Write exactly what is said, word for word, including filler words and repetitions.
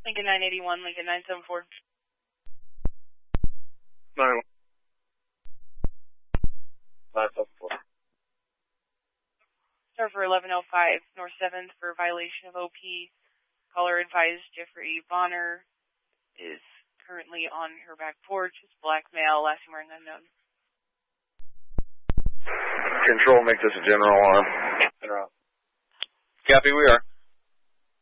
Lincoln nine eighty-one, Lincoln nine seventy-four. nine seventy-four. Star for eleven oh five, North seventh for violation of O P. Caller advised Jeffrey Bonner is currently on her back porch. It's black male, last name wearing unknown. Control, make this a general alarm. General. Copy, we are.